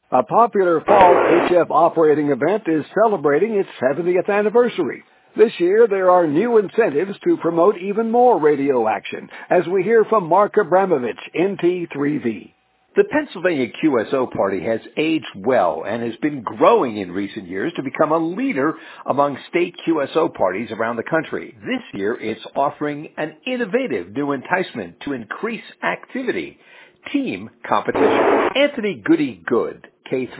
A popular fall HF operating event is celebrating its 70th anniversary. This year, there are new incentives to promote even more radio action, as we hear from Mark Abramovich, NT3V. The Pennsylvania QSO Party has aged well and has been growing in recent years to become a leader among state QSO parties around the country. This year, it's offering an innovative new enticement to increase activity: team competition. Anthony Goody Good,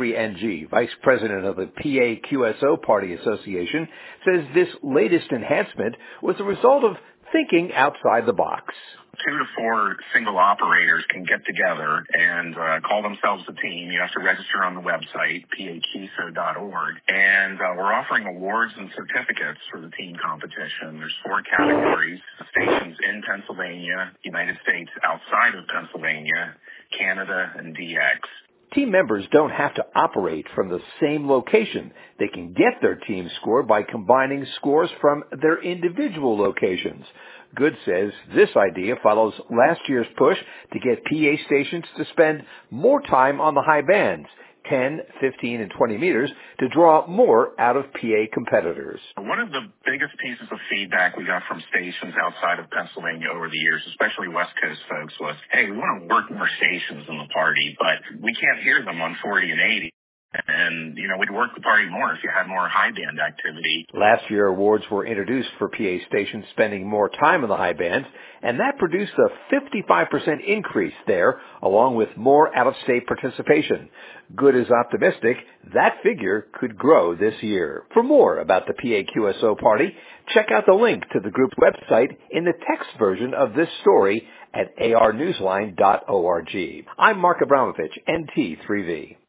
K3NG, Vice President of the PA QSO Party Association, says this latest enhancement was the result of thinking outside the box. 2 to 4 single operators can get together and call themselves a team. You have to register on the website, paqiso.org. And we're offering awards and certificates for the team competition. There's 4 categories: stations in Pennsylvania, United States outside of Pennsylvania, Canada, and DX. Team members don't have to operate from the same location. They can get their team score by combining scores from their individual locations. Good says this idea follows last year's push to get PA stations to spend more time on the high bands, 10, 15, and 20 meters, to draw more out of PA competitors. One of the biggest pieces of feedback we got from stations outside of Pennsylvania over the years, especially West Coast folks, was, hey, we want to work more stations in the party, but we can't hear them on 40 and 80. And, we'd work the party more if you had more high band activity. Last year, awards were introduced for PA stations spending more time on the high bands, and that produced a 55% increase there, along with more out-of-state participation. Good is optimistic that figure could grow this year. For more about the PA QSO Party, check out the link to the group's website in the text version of this story at arnewsline.org. I'm Mark Abramovich, NT3V.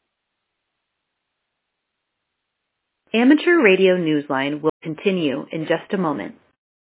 Amateur Radio Newsline will continue in just a moment.